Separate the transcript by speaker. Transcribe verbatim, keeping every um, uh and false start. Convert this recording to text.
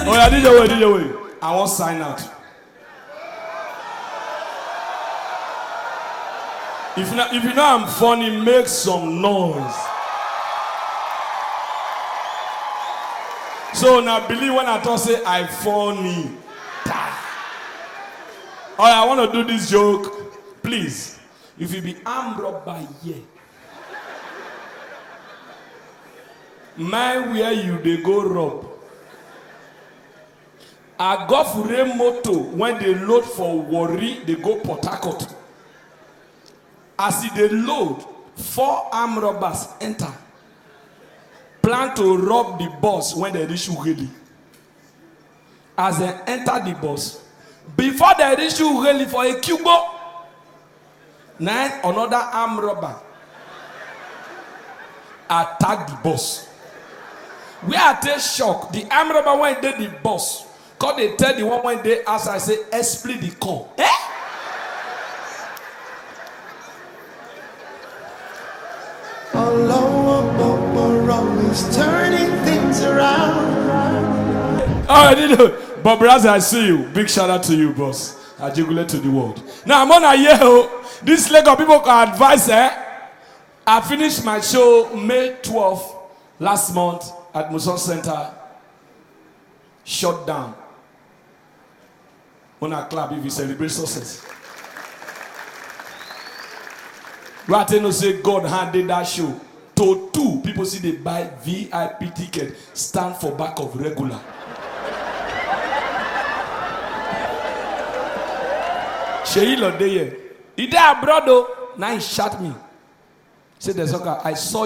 Speaker 1: Oh yeah, D J way, D J way. I won't sign out. If you know, if you know I'm funny, make some noise. So now believe when I talk say I funny. Oh, I want to do this joke. Please, if you be armed robber here, mind where you they go rob. I go for a moto when they load for Warri, they go Port Harcourt. As they load, four armed robbers enter. Plan to rob the bus when they reach Ughelli. As they enter the bus, before they reach Ughelli for a cubo, nine another armed robber attack the bus. We are take shock. The armed robber when they the bus, cause they tell the one when they ask, I say, split the call. Eh?
Speaker 2: Always turning things around.
Speaker 1: All right, you know, Bob Razzie, I see you. Big shout out to you, boss. I jiggle to the world. Now I'm on a year. This Lagos people can advise. Eh? I finished my show May twelfth last month at Muson Center. Shut down. On a club if you celebrate success. Right now say God handed that show. To two people see they buy V I P ticket, stand for back of regular. Sheyi Lodeye, he there abroad though. Now he shot me. Say there's okay. I saw